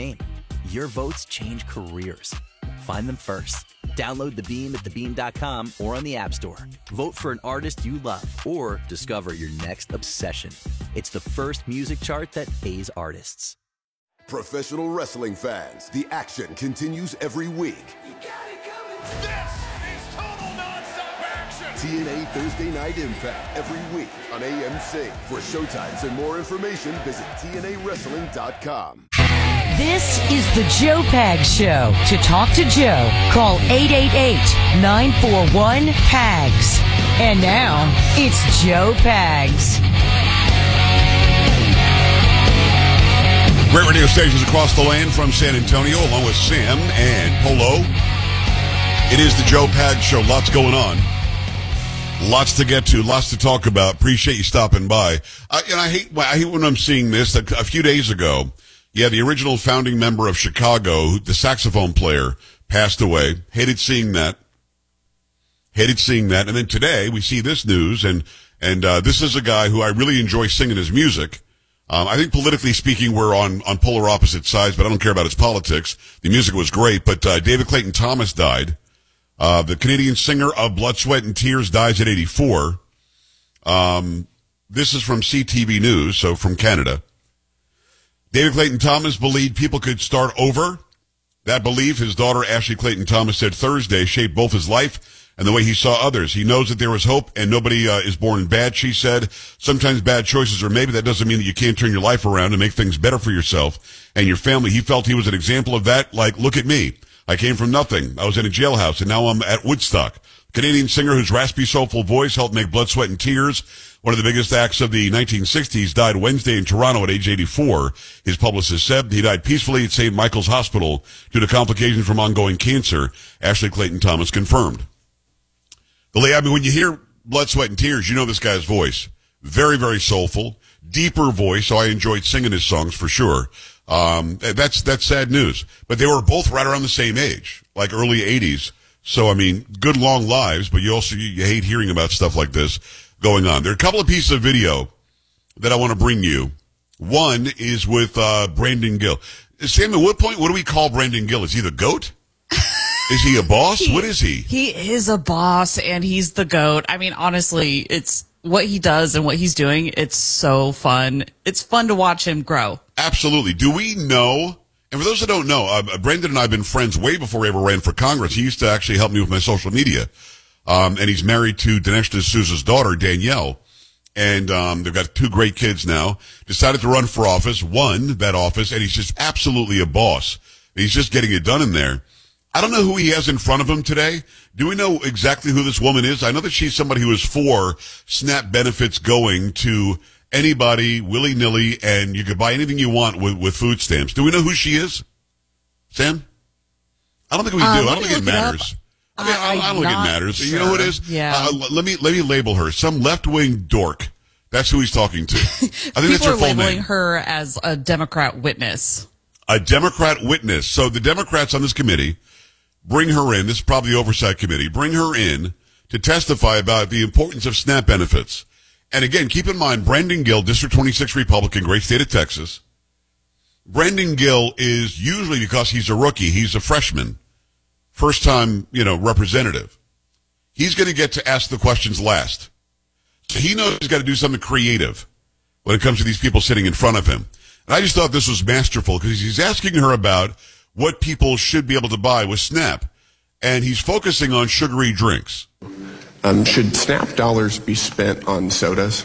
name. Your votes change careers. Find them first. Download The Beam at thebeam.com or on the App Store. Vote for an artist you love or discover your next obsession. It's the first music chart that pays artists. Professional wrestling fans, the action continues every week. You got it coming. This is total nonstop action. TNA Thursday Night Impact every week on AMC. For showtimes and more information, visit TNAWrestling.com. This is the Joe Pags Show. To talk to Joe, call 888-941-PAGS. And now, it's Joe Pags. Great radio stations across the land from San Antonio, along with Sam and Polo. It is the Joe Pags Show. Lots going on. Lots to get to, lots to talk about. Appreciate you stopping by. And I hate when I'm seeing this. A few days ago, the original founding member of Chicago, the saxophone player, passed away. Hated seeing that. And then today we see this news, and this is a guy who I really enjoy singing his music. I think politically speaking, we're on polar opposite sides, but I don't care about his politics. The music was great, but David Clayton Thomas died. The Canadian singer of Blood, Sweat, and Tears dies at 84. This is from CTV News, so from Canada. David Clayton Thomas believed people could start over. That belief, his daughter Ashley Clayton Thomas said Thursday, shaped both his life and the way he saw others. He knows that there is hope and nobody is born bad, she said. Sometimes bad choices are made, but that doesn't mean that you can't turn your life around and make things better for yourself and your family. He felt he was an example of that. Like, look at me. I came from nothing. I was in a jailhouse, and now I'm at Woodstock. Canadian singer whose raspy, soulful voice helped make Blood, Sweat, and Tears one of the biggest acts of the 1960s, died Wednesday in Toronto at age 84. His publicist said he died peacefully at St. Michael's Hospital due to complications from ongoing cancer. Ashley Clayton Thomas confirmed. When you hear Blood, Sweat, and Tears, you know this guy's voice. Very, very soulful, deeper voice, so I enjoyed singing his songs for sure. That's sad news. But they were both right around the same age, like early 80s. So, I mean, good long lives, but you hate hearing about stuff like this going on. There are a couple of pieces of video that I want to bring you. One is with Brandon Gill. Sam, at what point, what do we call Brandon Gill? Is he the GOAT? Is he a boss? What is he? He is a boss, and he's the GOAT. I mean, honestly, it's what he does and what he's doing. It's so fun. It's fun to watch him grow. Absolutely. Do we know? And for those that don't know, Brandon and I have been friends way before he ever ran for Congress. He used to actually help me with my social media. And he's married to Dinesh D'Souza's daughter, Danielle. And they've got two great kids now. Decided to run for office, won that office, and he's just absolutely a boss. He's just getting it done in there. I don't know who he has in front of him today. Do we know exactly who this woman is? I know that she's somebody who is for SNAP benefits going to anybody, willy-nilly, and you could buy anything you want with food stamps. Do we know who she is? Sam? I don't think we do. I don't think it matters. I don't think it matters. Sure. You know who it is? Yeah. Let me label her. Some left-wing dork. That's who he's talking to. I think that's her full name. People are labeling her as a Democrat witness. A Democrat witness. So the Democrats on this committee bring her in. This is probably the oversight committee. Bring her in to testify about the importance of SNAP benefits. And again, keep in mind, Brandon Gill, District 26 Republican, great state of Texas. Brandon Gill is usually, because he's a rookie, he's a freshman, first time, representative. He's going to get to ask the questions last. So he knows he's got to do something creative when it comes to these people sitting in front of him. And I just thought this was masterful because he's asking her about what people should be able to buy with SNAP. And he's focusing on sugary drinks. Should SNAP dollars be spent on sodas?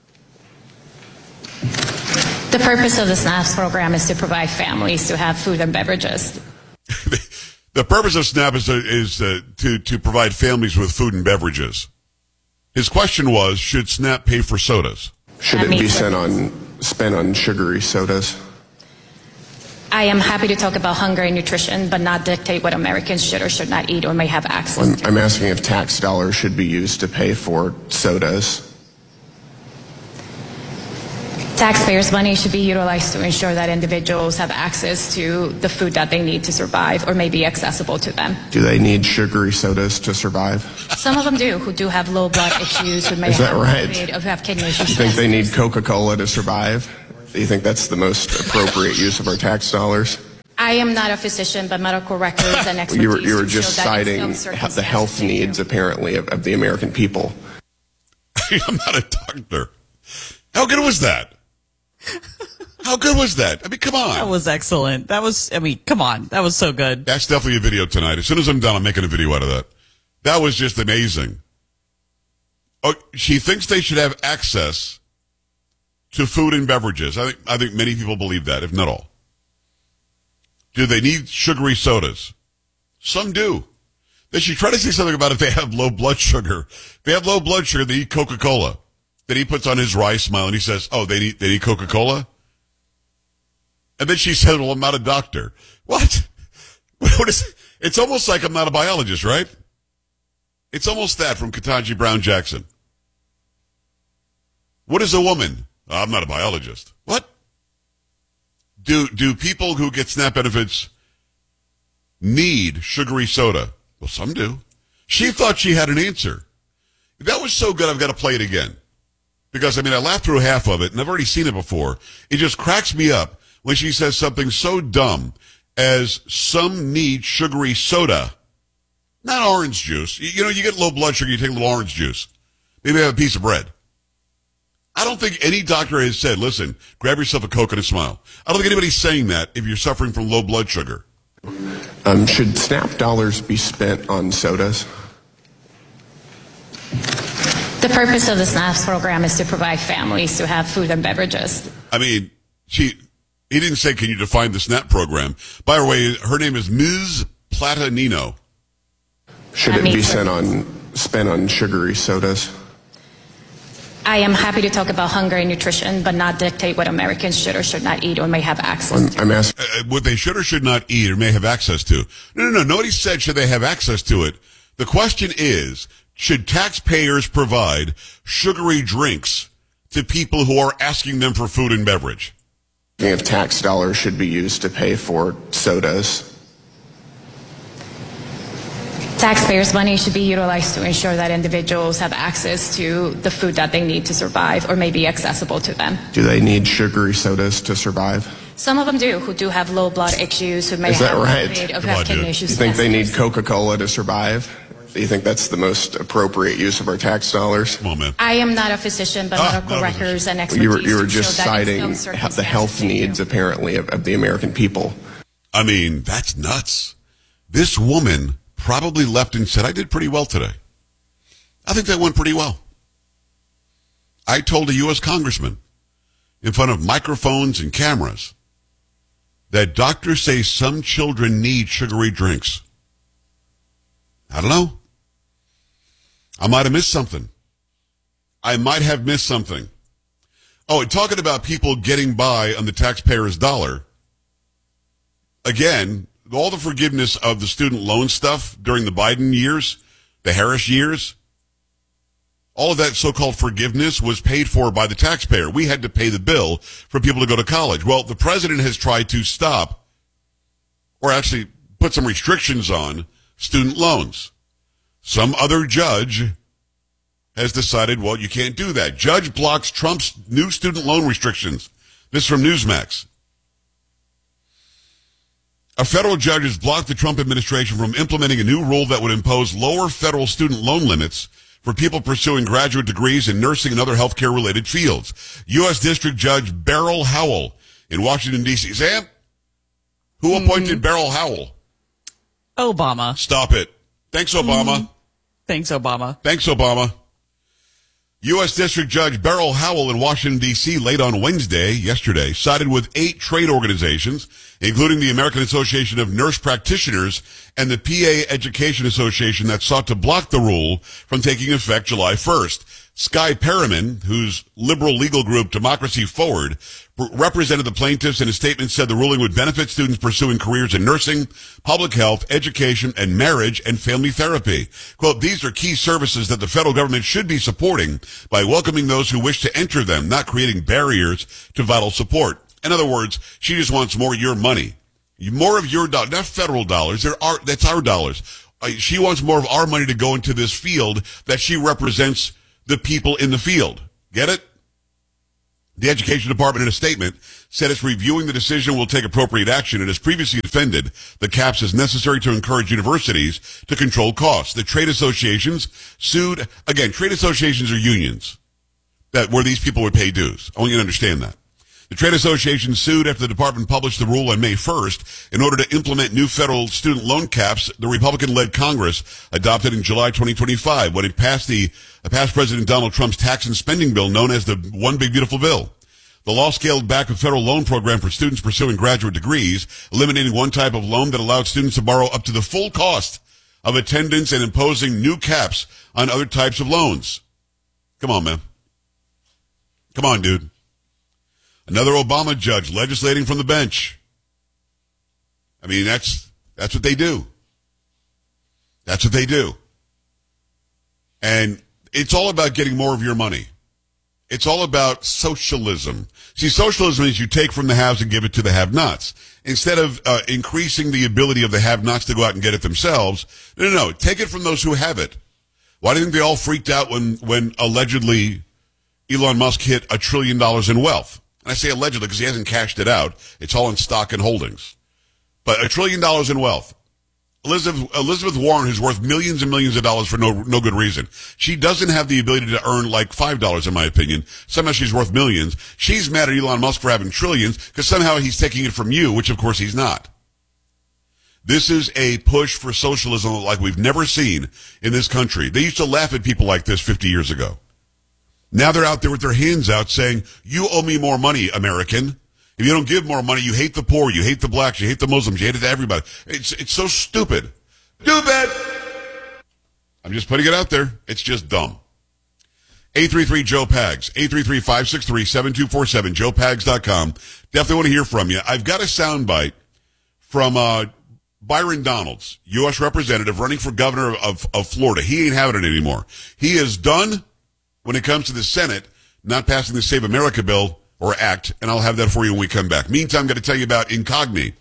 The purpose of the SNAP program is to provide families to have food and beverages. The purpose of SNAP is to provide families with food and beverages. His question was, should SNAP pay for sodas? Should it be spent on sugary sodas? I am happy to talk about hunger and nutrition, but not dictate what Americans should or should not eat or may have access to. I'm asking if tax dollars should be used to pay for sodas. Taxpayers' money should be utilized to ensure that individuals have access to the food that they need to survive or may be accessible to them. Do they need sugary sodas to survive? Some of them do, who do have low blood issues, who may Is that have, right? have kidney issues. Do you think they need Coca-Cola to survive? Do you think that's the most appropriate use of our tax dollars? I am not a physician, but medical records and expertise. You were to just show that in citing some the circumstances health they needs, do. apparently, of the American people. I'm not a doctor. How good was that? How good was that? I mean, come on. That was excellent. Come on. That was so good. That's definitely a video tonight. As soon as I'm done, I'm making a video out of that. That was just amazing. Oh, she thinks they should have access to food and beverages. I think many people believe that, if not all. Do they need sugary sodas? Some do. Then she tried to say something about if they have low blood sugar. If they have low blood sugar, they need Coca-Cola. Then he puts on his wry smile and he says, oh, they need Coca-Cola? And then she said, well, I'm not a doctor. What? What is? It's almost like I'm not a biologist, right? It's almost that from Ketanji Brown Jackson. What is a woman? I'm not a biologist. What? Do people who get SNAP benefits need sugary soda? Well, some do. She thought she had an answer. That was so good, I've got to play it again. Because, I laughed through half of it, and I've already seen it before. It just cracks me up when she says something so dumb as some need sugary soda. Not orange juice. You get low blood sugar, you take a little orange juice. Maybe have a piece of bread. I don't think any doctor has said, listen, grab yourself a Coke and a smile. I don't think anybody's saying that if you're suffering from low blood sugar. Should SNAP dollars be spent on sodas? The purpose of the SNAPS program is to provide families to have food and beverages. He didn't say, can you define the SNAP program? By the way, her name is Ms. Platanino. Should it be spent on sugary sodas? I am happy to talk about hunger and nutrition, but not dictate what Americans should or should not eat or may have access to. I'm asking. What they should or should not eat or may have access to. No. Nobody said should they have access to it. The question is, should taxpayers provide sugary drinks to people who are asking them for food and beverage? If tax dollars should be used to pay for sodas. Taxpayers' money should be utilized to ensure that individuals have access to the food that they need to survive or may be accessible to them. Do they need sugary sodas to survive? Some of them do, who do have low blood issues, who may Is that have right? kidney issues. Do you think they need Coca-Cola to survive? Do you think that's the most appropriate use of our tax dollars? Come on, man. I am not a physician, but medical records and expertise. You were to just show that in citing some the circumstances health they needs, do. apparently, of the American people. That's nuts. This woman probably left and said, I did pretty well today. I think that went pretty well. I told a U.S. congressman in front of microphones and cameras that doctors say some children need sugary drinks. I don't know. I might have missed something. Oh, talking about people getting by on the taxpayer's dollar. Again, all the forgiveness of the student loan stuff during the Biden years, the Harris years, all of that so-called forgiveness was paid for by the taxpayer. We had to pay the bill for people to go to college. Well, the president has tried to stop or actually put some restrictions on student loans. Some other judge has decided, well, you can't do that. Judge blocks Trump's new student loan restrictions. This is from Newsmax. A federal judge has blocked the Trump administration from implementing a new rule that would impose lower federal student loan limits for people pursuing graduate degrees in nursing and other healthcare-related fields. U.S. District Judge Beryl Howell in Washington, D.C. Sam, who appointed Beryl Howell? Obama. Stop it. Thanks, Obama. Thanks, Obama. Thanks, Obama. U.S. District Judge Beryl Howell in Washington, D.C. late on yesterday, sided with 8 trade organizations, including the American Association of Nurse Practitioners and the PA Education Association, that sought to block the rule from taking effect July 1st. Sky Perriman, whose liberal legal group Democracy Forward represented the plaintiffs, in a statement said the ruling would benefit students pursuing careers in nursing, public health, education, and marriage and family therapy. Quote, these are key services that the federal government should be supporting by welcoming those who wish to enter them, not creating barriers to vital support. In other words, she just wants more of your money. More of your dollars, not federal dollars. That's our dollars. She wants more of our money to go into this field that she represents the people in the field. Get it? The Education Department, in a statement, said it's reviewing the decision, will take appropriate action, and has previously defended the caps as necessary to encourage universities to control costs. The trade associations sued. Again, trade associations are unions where these people would pay dues. I want you to understand that. The trade association sued after the department published the rule on May 1st in order to implement new federal student loan caps the Republican-led Congress adopted in July 2025 when it passed President Donald Trump's tax and spending bill known as the One Big Beautiful Bill. The law scaled back a federal loan program for students pursuing graduate degrees, eliminating one type of loan that allowed students to borrow up to the full cost of attendance and imposing new caps on other types of loans. Come on, man. Come on, dude. Another Obama judge legislating from the bench. I mean, that's what they do. That's what they do. And it's all about getting more of your money. It's all about socialism. See, socialism is you take from the haves and give it to the have-nots. Instead of increasing the ability of the have-nots to go out and get it themselves, no. Take it from those who have it. Why do you think they all freaked out when allegedly Elon Musk hit $1 trillion in wealth? And I say allegedly because he hasn't cashed it out. It's all in stock and holdings. But $1 trillion in wealth. Elizabeth Warren, who's worth millions and millions of dollars for no good reason. She doesn't have the ability to earn like $5, in my opinion. Somehow she's worth millions. She's mad at Elon Musk for having trillions because somehow he's taking it from you, which of course he's not. This is a push for socialism like we've never seen in this country. They used to laugh at people like this 50 years ago. Now they're out there with their hands out saying, you owe me more money, American. If you don't give more money, you hate the poor, you hate the blacks, you hate the Muslims, you hate it to everybody. It's so stupid. Stupid! I'm just putting it out there. It's just dumb. 833-JOE-PAGS, 833-563-7247, joepags.com. Definitely want to hear from you. I've got a soundbite from Byron Donalds, U.S. Representative running for governor of Florida. He ain't having it anymore. He is done when it comes to the Senate not passing the Save America bill or act, and I'll have that for you when we come back. Meantime, I'm going to tell you about Incogni.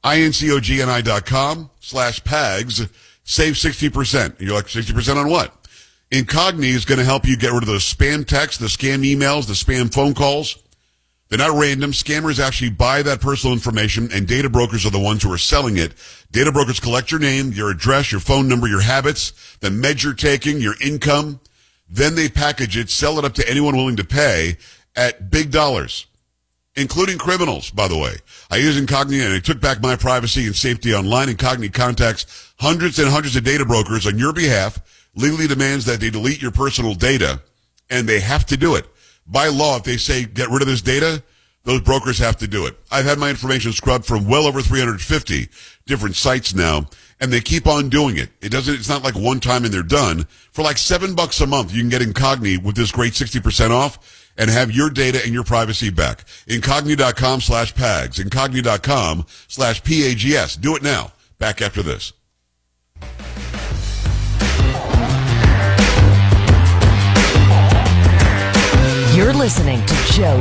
INCOGNI.com/PAGS. Save 60%. You're like, 60% on what? Incogni is going to help you get rid of those spam texts, the scam emails, the spam phone calls. They're not random. Scammers actually buy that personal information, and data brokers are the ones who are selling it. Data brokers collect your name, your address, your phone number, your habits, the meds you're taking, your income. Then they package it, sell it up to anyone willing to pay at big dollars, including criminals, by the way. I use Incogni, and I took back my privacy and safety online. Incogni contacts hundreds and hundreds of data brokers on your behalf, legally demands that they delete your personal data, and they have to do it. By law, if they say get rid of this data, those brokers have to do it. I've had my information scrubbed from well over 350 different sites now, and they keep on doing it. It's not like one time and they're done. For like $7 a month, you can get Incogni with this great 60% off and have your data and your privacy back. Incogni.com/PAGS. Incogni.com/PAGS. Do it now. Back after this. You're listening to Joe